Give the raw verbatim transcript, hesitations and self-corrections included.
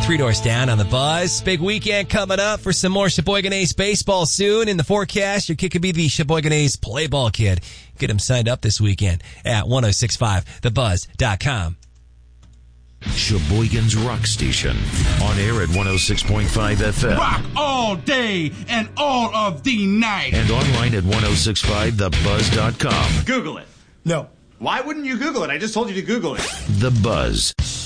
Three doors down on the Buzz. Big weekend coming up for some more Sheboygan A's baseball soon. In the forecast, your kid could be the Sheboygan A's play ball kid. Get him signed up this weekend at ten sixty-five the buzz dot com. Sheboygan's Rock Station. On air at one oh six point five F M. Rock all day and all of the night. And online at ten sixty-five the buzz dot com. Google it. No. Why wouldn't you Google it? I just told you to Google it. The Buzz.